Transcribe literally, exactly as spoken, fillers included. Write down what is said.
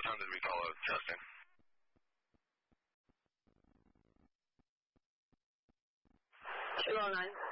time did we call out testing? two oh nine.